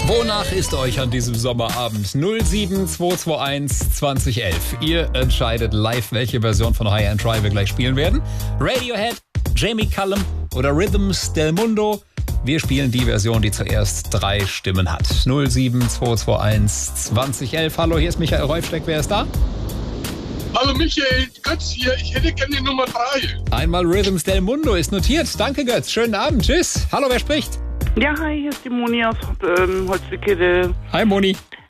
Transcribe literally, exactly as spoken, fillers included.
Wonach ist euch an diesem Sommerabend? null sieben zwei zwei eins zwanzig elf. Ihr entscheidet live, welche Version von High and Dry wir gleich spielen werden. Radiohead, Jamie Cullum oder Rhythms del Mundo. Wir spielen die Version, die zuerst drei Stimmen hat. null sieben zwei zwei eins zwanzig elf. Hallo, hier ist Michael Reufsteck. Wer ist da? Hallo Michael, Götz hier. Ich hätte gerne die Nummer drei. Einmal Rhythms del Mundo ist notiert. Danke, Götz. Schönen Abend. Tschüss. Hallo, wer spricht? Ja, hi, hier ist die Moni aus ähm, Holzwickede. Hi, Moni.